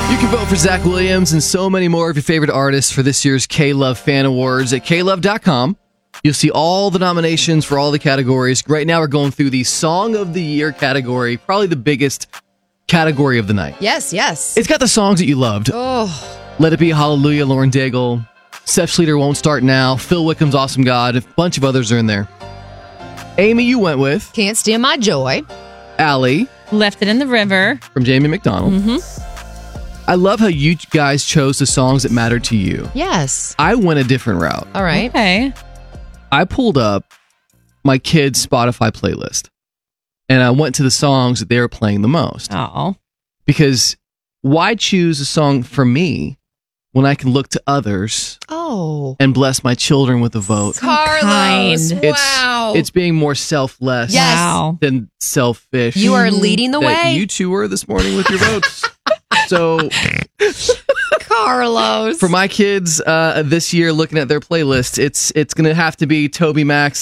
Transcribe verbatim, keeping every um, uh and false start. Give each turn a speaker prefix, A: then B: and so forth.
A: You can vote for Zach Williams and so many more of your favorite artists for this year's K-Love Fan Awards at K love dot com. You'll see all the nominations for all the categories. Right now, we're going through the Song of the Year category, probably the biggest category of the night.
B: Yes, yes.
A: It's got the songs that you loved.
B: Oh.
A: Let It Be Hallelujah, Lauren Daigle. Seth Schleter, Won't Start Now. Phil Wickham's Awesome God. A bunch of others are in there. Amy, you went with.
B: Can't Stand My Joy.
A: Allie.
C: Left It in the River.
A: From Jamie McDonald.
B: Mm-hmm.
A: I love how you guys chose the songs that mattered to you.
B: Yes.
A: I went a different route.
B: All right.
C: Okay.
A: I pulled up my kids' Spotify playlist and I went to the songs that they were playing the most.
C: Oh.
A: Because why choose a song for me when I can look to others
B: Oh.
A: and bless my children with a vote?
B: Carlos.
C: kind.
A: It's,
B: Wow.
A: It's being more selfless
B: Yes.
C: Wow.
A: than selfish.
B: You are leading the
A: that
B: way.
A: you two were this morning with your votes. So
B: Carlos.
A: for my kids uh, this year, looking at their playlist, it's it's going to have to be Toby Mac